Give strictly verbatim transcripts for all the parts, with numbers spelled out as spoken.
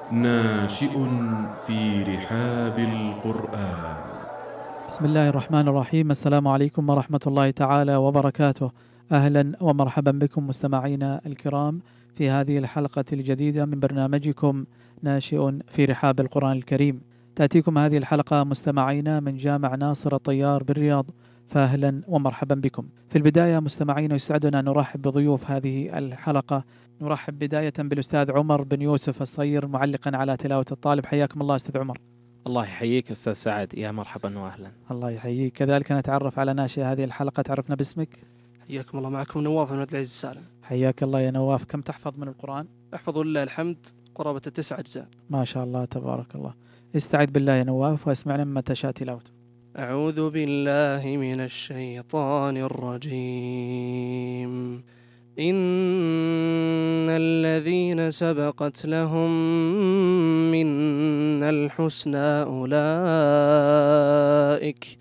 ناشئ في رحاب القرآن. بسم الله الرحمن الرحيم. السلام عليكم ورحمة الله تعالى وبركاته. أهلا ومرحبا بكم مستمعينا الكرام في هذه الحلقة الجديدة من برنامجكم ناشئ في رحاب القرآن الكريم. تأتيكم هذه الحلقة مستمعينا من جامع ناصر الطيار بالرياض، فأهلا ومرحبا بكم. في البداية مستمعينا يسعدنا أن نرحب بضيوف هذه الحلقة. نرحب بداية بالأستاذ عمر بن يوسف الصير معلقا على تلاوة الطالب. حياكم الله أستاذ عمر. الله يحييك أستاذ سعد، يا مرحبا وأهلا. الله يحييك. كذلك نتعرف على ناشئ هذه الحلقة. تعرفنا باسمك؟ حياكم الله، معكم نواف بن عبد العزيز السالم. حياك الله يا نواف. كم تحفظ من القرآن؟ أحفظ لله الحمد قرابة التسع أجزاء. ما شاء الله تبارك الله. استعذ بالله يا نواف واسمعنا مما تشاء تلاوته. أعوذ بالله من الشيطان الرجيم. إن الذين سبقت لهم منا الحسنى أولئك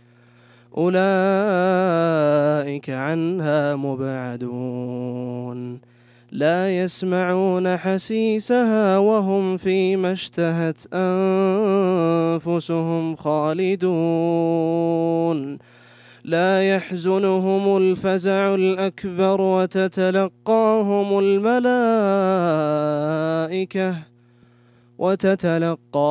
أولئك عنها مبعدون، لا يسمعون حسيسها وهم فيما اشتهت أنفسهم خالدون، لا يحزنهم الفزع الأكبر وتتلقاهم الملائكة وتتلقى